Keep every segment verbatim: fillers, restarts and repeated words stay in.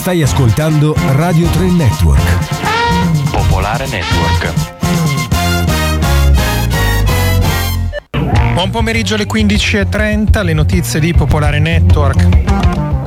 Stai ascoltando Radio tre Network. Popolare Network. Buon pomeriggio alle quindici e trenta, le notizie di Popolare Network.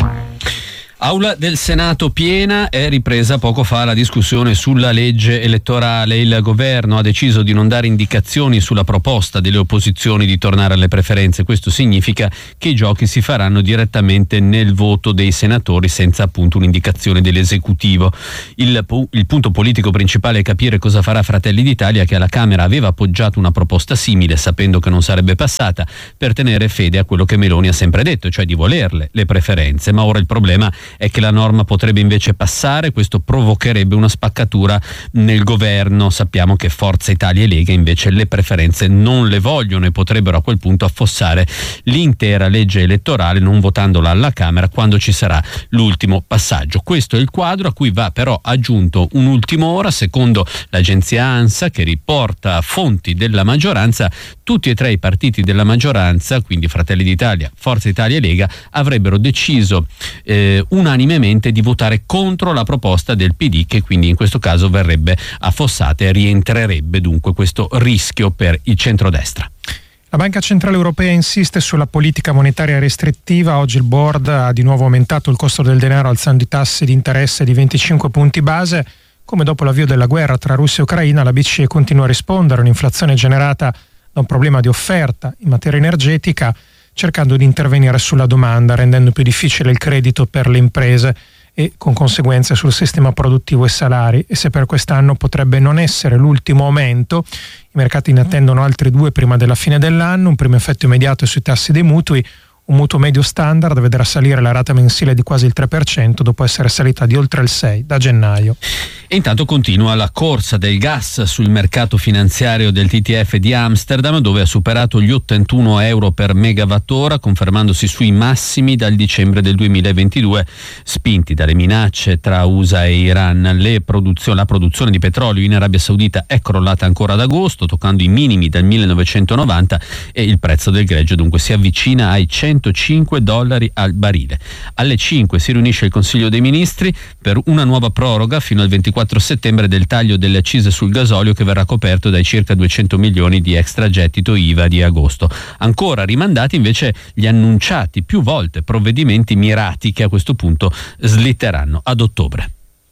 Aula del Senato piena, è ripresa poco fa la discussione sulla legge elettorale. Il governo ha deciso di non dare indicazioni sulla proposta delle opposizioni di tornare alle preferenze. Questo significa che i giochi si faranno direttamente nel voto dei senatori senza appunto un'indicazione dell'esecutivo. Il, il punto politico principale è capire cosa farà Fratelli d'Italia, che alla Camera aveva appoggiato una proposta simile sapendo che non sarebbe passata, per tenere fede a quello che Meloni ha sempre detto, cioè di volerle le preferenze. Ma ora il problema è che la norma potrebbe invece passare, questo provocherebbe una spaccatura nel governo. Sappiamo che Forza Italia e Lega invece le preferenze non le vogliono e potrebbero a quel punto affossare l'intera legge elettorale non votandola alla Camera quando ci sarà l'ultimo passaggio. Questo è il quadro a cui va però aggiunto un'ultima ora. Secondo l'agenzia ANSA, che riporta fonti della maggioranza, tutti e tre i partiti della maggioranza, quindi Fratelli d'Italia, Forza Italia e Lega, avrebbero deciso eh, unanimemente di votare contro la proposta del P D, che quindi in questo caso verrebbe affossata e rientrerebbe dunque questo rischio per il centrodestra. La Banca Centrale Europea insiste sulla politica monetaria restrittiva. Oggi il board ha di nuovo aumentato il costo del denaro alzando i tassi di interesse di venticinque punti base. Come dopo l'avvio della guerra tra Russia e Ucraina, la B C E continua a rispondere a un'inflazione generata da un problema di offerta in materia energetica, cercando di intervenire sulla domanda, rendendo più difficile il credito per le imprese e con conseguenze sul sistema produttivo e salari. E se per quest'anno potrebbe non essere l'ultimo aumento, i mercati ne attendono altri due prima della fine dell'anno. Un primo effetto immediato è sui tassi dei mutui. Un mutuo medio standard vedrà salire la rata mensile di quasi il tre per cento dopo essere salita di oltre il sei per cento da gennaio. E intanto continua la corsa del gas sul mercato finanziario del T T F di Amsterdam, dove ha superato gli ottantuno euro per megawattora, confermandosi sui massimi dal dicembre del duemilaventidue, spinti dalle minacce tra U S A e Iran. Le produzio- la produzione di petrolio in Arabia Saudita è crollata ancora ad agosto, toccando i minimi dal millenovecentonovanta, e il prezzo del greggio dunque si avvicina ai centocinque dollari al barile. Alle cinque si riunisce il Consiglio dei Ministri per una nuova proroga fino al ventiquattro settembre del taglio delle accise sul gasolio, che verrà coperto dai circa duecento milioni di extragettito I V A di agosto. Ancora rimandati invece gli annunciati più volte provvedimenti mirati che a questo punto slitteranno ad ottobre.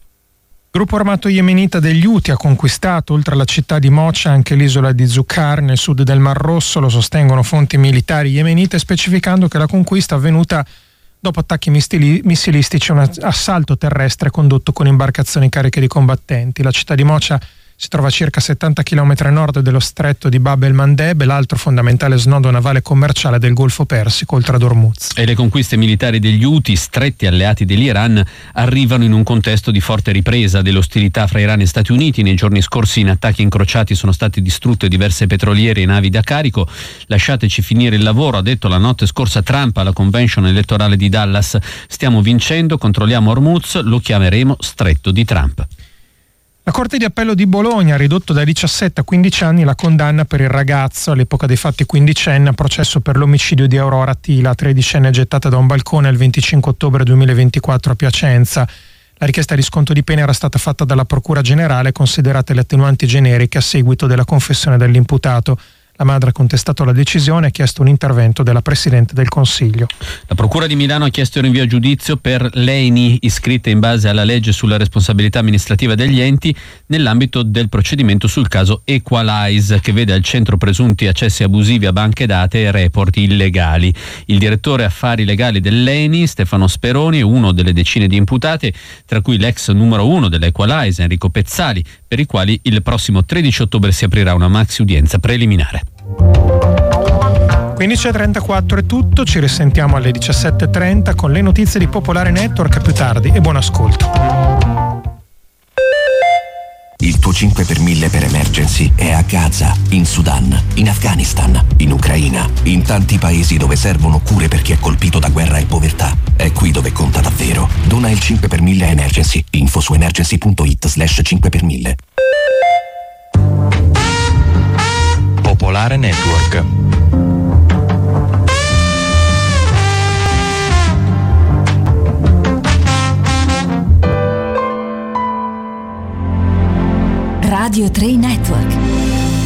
Il gruppo armato yemenita degli Houthi ha conquistato oltre alla città di Mocha anche l'isola di Zucar nel sud del Mar Rosso, lo sostengono fonti militari yemenite, specificando che la conquista è avvenuta dopo attacchi missili- missilistici e un assalto terrestre condotto con imbarcazioni cariche di combattenti. La città di Mocha si trova a circa settanta chilometri a nord dello stretto di Bab el-Mandeb, l'altro fondamentale snodo navale commerciale del Golfo Persico, oltre ad Hormuz. E le conquiste militari degli Houthi, stretti alleati dell'Iran, arrivano in un contesto di forte ripresa delle ostilità fra Iran e Stati Uniti. Nei giorni scorsi in attacchi incrociati sono state distrutte diverse petroliere e navi da carico. Lasciateci finire il lavoro, ha detto la notte scorsa Trump alla convention elettorale di Dallas. Stiamo vincendo, controlliamo Hormuz, lo chiameremo stretto di Trump. La Corte di Appello di Bologna ha ridotto da diciassette a quindici anni la condanna per il ragazzo, all'epoca dei fatti quindicenne, a processo per l'omicidio di Aurora Tila, tredicenne, gettata da un balcone il venticinque ottobre duemilaventiquattro a Piacenza. La richiesta di sconto di pena era stata fatta dalla Procura Generale, considerate le attenuanti generiche a seguito della confessione dell'imputato. La madre ha contestato la decisione e ha chiesto un intervento della Presidente del Consiglio. La Procura di Milano ha chiesto il rinvio a giudizio per l'E N I, iscritta in base alla legge sulla responsabilità amministrativa degli enti, nell'ambito del procedimento sul caso Equalize, che vede al centro presunti accessi abusivi a banche date e report illegali. Il direttore affari legali dell'E N I, Stefano Speroni, è uno delle decine di imputate, tra cui l'ex numero uno dell'Equalize, Enrico Pezzali, per i quali il prossimo tredici ottobre si aprirà una maxi udienza preliminare. quindici e trentaquattro è tutto, ci risentiamo alle diciassette e trenta con le notizie di Popolare Network. A più tardi e buon ascolto. Il tuo cinque per mille per emergency è a Gaza, in Sudan, in Afghanistan, in Ucraina, in tanti paesi dove servono cure per chi è colpito da guerra e povertà. È qui dove conta davvero. Dona il cinque per mille a Emergency. Info su emergency.it slash cinque per mille. Popolare Network. Radio tre Network.